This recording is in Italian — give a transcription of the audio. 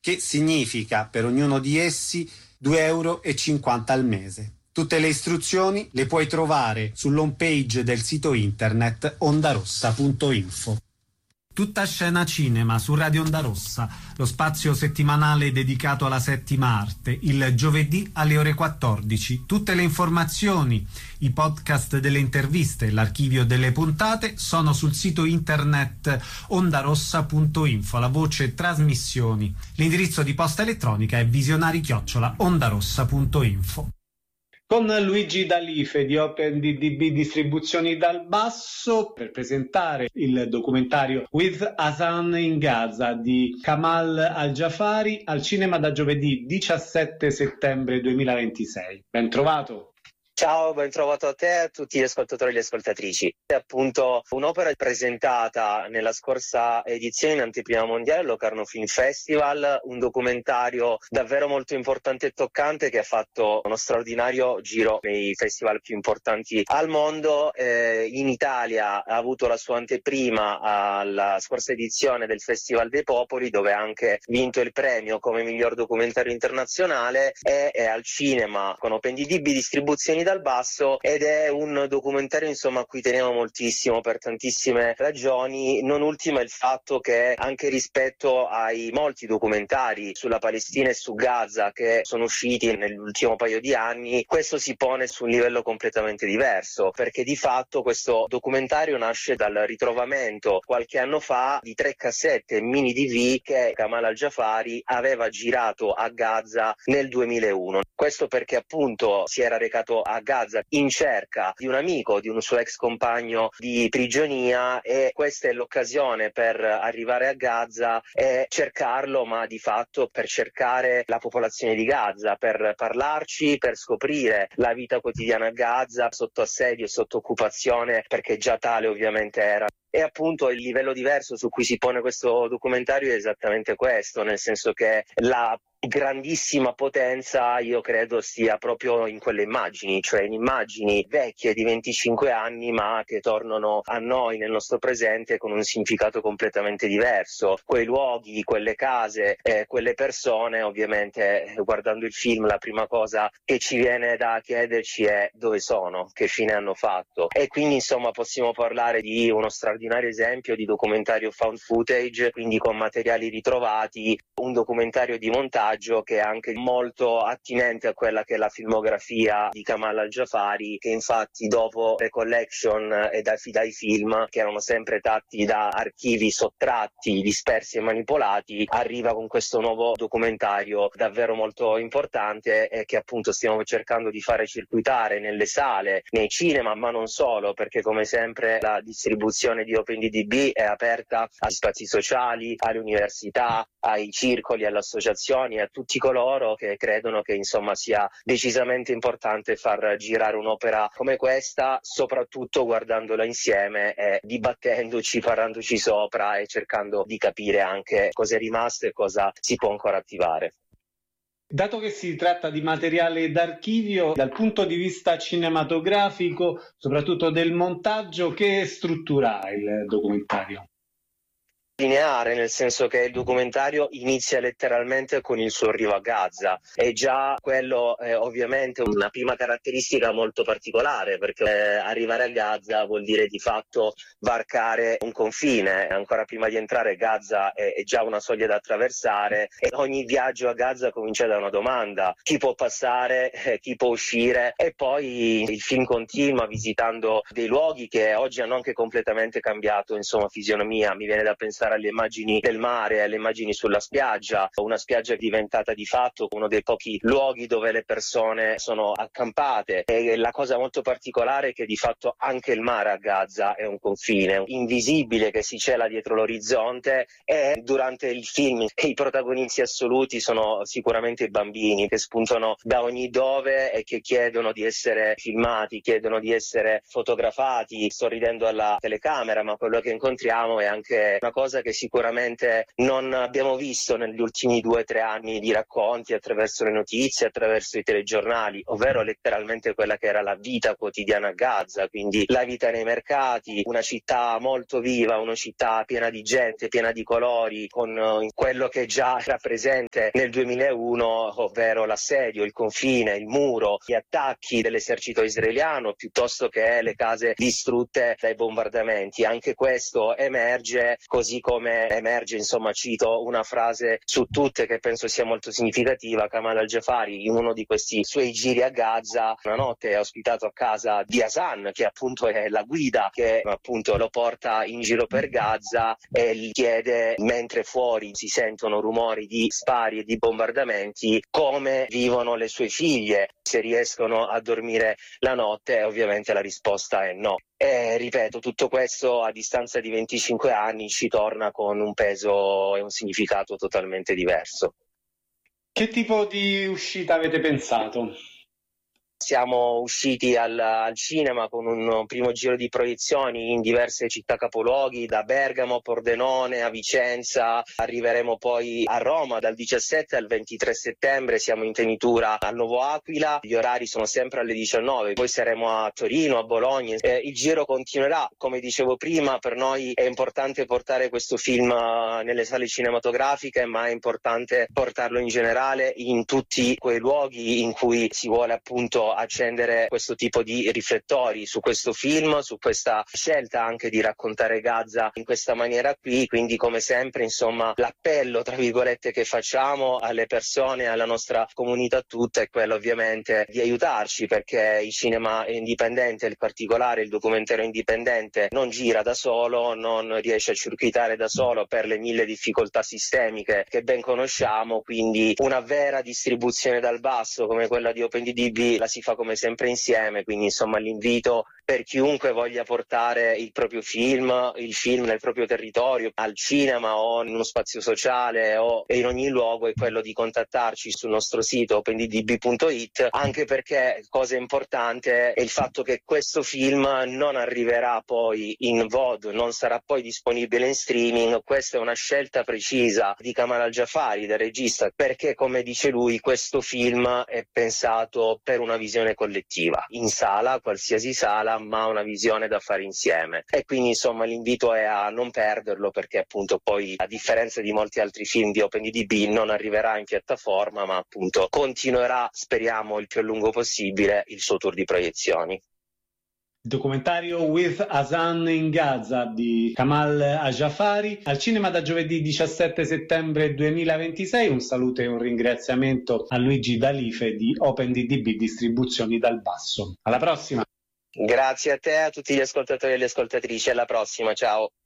che significa per ognuno di essi 2,50 € al mese. Tutte le istruzioni le puoi trovare sull'home page del sito internet ondarossa.info. Tutta scena cinema su Radio Onda Rossa, lo spazio settimanale dedicato alla settima arte, il giovedì alle ore 14. Tutte le informazioni, i podcast delle interviste, l'archivio delle puntate sono sul sito internet ondarossa.info, la voce trasmissioni. L'indirizzo di posta elettronica è visionari@ondarossa.info. Con Luigi D'Alife di OpenDB Distribuzioni dal Basso per presentare il documentario With Hassan in Gaza di Kamal Al-Jafari al cinema da giovedì 17 settembre 2026. Ben trovato! Ciao, ben trovato a te e a tutti gli ascoltatori e le ascoltatrici. È appunto un'opera presentata nella scorsa edizione in anteprima mondiale al Locarno Film Festival, un documentario davvero molto importante e toccante che ha fatto uno straordinario giro nei festival più importanti al mondo. In Italia ha avuto la sua anteprima alla scorsa edizione del Festival dei Popoli, dove ha anche vinto il premio come miglior documentario internazionale, e è al cinema con OpenDB Distribuzioni dal Basso, ed è un documentario insomma a cui tenevo moltissimo per tantissime ragioni, non ultima il fatto che anche rispetto ai molti documentari sulla Palestina e su Gaza che sono usciti nell'ultimo paio di anni, questo si pone su un livello completamente diverso, perché di fatto questo documentario nasce dal ritrovamento qualche anno fa di 3 cassette mini DV che Kamal Al-Jafari aveva girato a Gaza nel 2001. Questo perché appunto si era recato a Gaza in cerca di un amico, di un suo ex compagno di prigionia, e questa è l'occasione per arrivare a Gaza e cercarlo, ma di fatto per cercare la popolazione di Gaza, per parlarci, per scoprire la vita quotidiana a Gaza sotto assedio e sotto occupazione, perché già tale ovviamente era. E appunto il livello diverso su cui si pone questo documentario è esattamente questo, nel senso che la grandissima potenza io credo sia proprio in quelle immagini, cioè in immagini vecchie di 25 anni ma che tornano a noi nel nostro presente con un significato completamente diverso. Quei luoghi, quelle case, quelle persone, ovviamente guardando il film la prima cosa che ci viene da chiederci è dove sono, che fine hanno fatto, e quindi insomma possiamo parlare di uno straordinario esempio di documentario found footage, quindi con materiali ritrovati, un documentario di montaggio che è anche molto attinente a quella che è la filmografia di Kamal Al-Jafari, che infatti dopo le collection e dai film che erano sempre tratti da archivi sottratti, dispersi e manipolati, arriva con questo nuovo documentario davvero molto importante e che appunto stiamo cercando di fare circuitare nelle sale, nei cinema, ma non solo, perché come sempre la distribuzione di OpenDB è aperta agli spazi sociali, alle università, ai circoli, alle associazioni, a tutti coloro che credono che insomma sia decisamente importante far girare un'opera come questa, soprattutto guardandola insieme e dibattendoci, parlandoci sopra e cercando di capire anche cosa è rimasto e cosa si può ancora attivare. Dato che si tratta di materiale d'archivio, dal punto di vista cinematografico, soprattutto del montaggio, che struttura ha il documentario? Lineare, nel senso che il documentario inizia letteralmente con il suo arrivo a Gaza, e già quello è ovviamente una prima caratteristica molto particolare, perché arrivare a Gaza vuol dire di fatto varcare un confine. Ancora prima di entrare Gaza è già una soglia da attraversare, e ogni viaggio a Gaza comincia da una domanda: chi può passare, chi può uscire? E poi il film continua visitando dei luoghi che oggi hanno anche completamente cambiato insomma fisionomia. Mi viene da pensare alle immagini del mare, alle immagini sulla spiaggia, una spiaggia diventata di fatto uno dei pochi luoghi dove le persone sono accampate, e la cosa molto particolare è che di fatto anche il mare a Gaza è un confine invisibile che si cela dietro l'orizzonte, e durante il film i protagonisti assoluti sono sicuramente i bambini che spuntano da ogni dove e che chiedono di essere filmati, chiedono di essere fotografati sorridendo alla telecamera, ma quello che incontriamo è anche una cosa cosa che sicuramente non abbiamo visto negli ultimi 2 o 3 anni di racconti attraverso le notizie, attraverso i telegiornali, ovvero letteralmente quella che era la vita quotidiana a Gaza, quindi la vita nei mercati, una città molto viva, una città piena di gente, piena di colori, con quello che già era presente nel 2001, ovvero l'assedio, il confine, il muro, gli attacchi dell'esercito israeliano, piuttosto che le case distrutte dai bombardamenti. Anche questo emerge, così come emerge, insomma, cito una frase su tutte che penso sia molto significativa. Kamal al-Jafari, in uno di questi suoi giri a Gaza, una notte è ospitato a casa di Hassan, che appunto è la guida che appunto lo porta in giro per Gaza, e gli chiede, mentre fuori si sentono rumori di spari e di bombardamenti, come vivono le sue figlie, se riescono a dormire la notte, e ovviamente la risposta è no. E ripeto, tutto questo a distanza di 25 anni ci torna con un peso e un significato totalmente diverso. Che tipo di uscita avete pensato? Siamo usciti al cinema con un primo giro di proiezioni in diverse città capoluoghi, da Bergamo a Pordenone a Vicenza, arriveremo poi a Roma dal 17 al 23 settembre, siamo in tenitura al Nuovo Aquila, gli orari sono sempre alle 19, poi saremo a Torino, a Bologna, il giro continuerà. Come dicevo prima, per noi è importante portare questo film nelle sale cinematografiche, ma è importante portarlo in generale in tutti quei luoghi in cui si vuole appunto accendere questo tipo di riflettori su questo film, su questa scelta anche di raccontare Gaza in questa maniera qui. Quindi, come sempre, insomma, l'appello tra virgolette che facciamo alle persone, alla nostra comunità tutta, è quello ovviamente di aiutarci, perché il cinema indipendente, in particolare il documentario indipendente, non gira da solo, non riesce a circuitare da solo per le 1000 difficoltà sistemiche che ben conosciamo. Quindi una vera distribuzione dal basso come quella di OpenDB la si fa come sempre insieme. Quindi insomma l'invito per chiunque voglia portare il proprio film, il film nel proprio territorio, al cinema o in uno spazio sociale o in ogni luogo, è quello di contattarci sul nostro sito opendb.it, anche perché cosa importante è il fatto che questo film non arriverà poi in VOD, non sarà poi disponibile in streaming. Questa è una scelta precisa di Kamal al-Jafari, del regista, perché come dice lui questo film è pensato per una visione collettiva, in sala, qualsiasi sala, ma una visione da fare insieme. E quindi insomma l'invito è a non perderlo, perché appunto poi, a differenza di molti altri film di OpenDB, non arriverà in piattaforma, ma appunto continuerà, speriamo il più a lungo possibile, il suo tour di proiezioni. Il documentario With Hassan in Gaza di Kamal al-Jafari, al cinema da giovedì 17 settembre 2026. Un saluto e un ringraziamento a Luigi D'Alife di OpenDB Distribuzioni dal Basso. Alla prossima! Grazie a te, a tutti gli ascoltatori e le ascoltatrici, alla prossima, ciao!